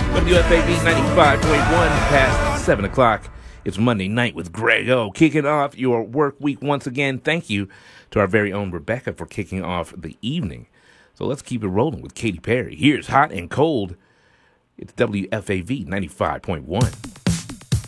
WFAV 95.1 past 7 o'clock. It's Monday night with Greg O. Kicking off your work week once again. Thank you to our very own Rebecca for kicking off the evening. So let's keep it rolling with Katy Perry. Here's Hot and Cold. It's WFAV 95.1.